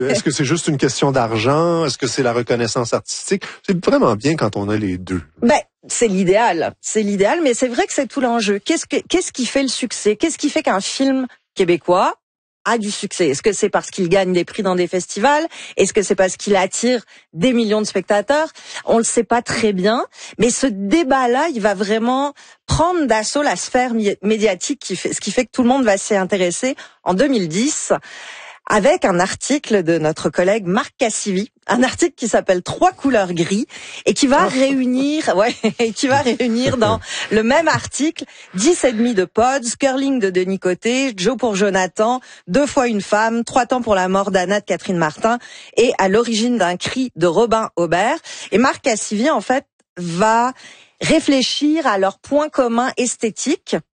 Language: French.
Est-ce que c'est juste une question d'argent? Est-ce que c'est la reconnaissance artistique? C'est vraiment bien quand on a les deux. Ben, c'est l'idéal, mais c'est vrai que c'est tout l'enjeu. Qu'est-ce qui fait le succès? Qu'est-ce qui fait qu'un film québécois a du succès? Est-ce que c'est parce qu'il gagne des prix dans des festivals? Est-ce que c'est parce qu'il attire des millions de spectateurs? On le sait pas très bien, mais ce débat-là, il va vraiment prendre d'assaut la sphère médiatique, ce qui fait que tout le monde va s'y intéresser en 2010. Avec un article de notre collègue Marc Cassivi, un article qui s'appelle 3 couleurs gris et qui va réunir dans le même article 10,5 de Pods, Curling de Denis Côté, Joe pour Jonathan, 2 fois une femme, 3 temps pour la mort d'Anna de Catherine Martin et À l'origine d'un cri de Robin Aubert. Et Marc Cassivi, en fait, va réfléchir à leurs points communs esthétiques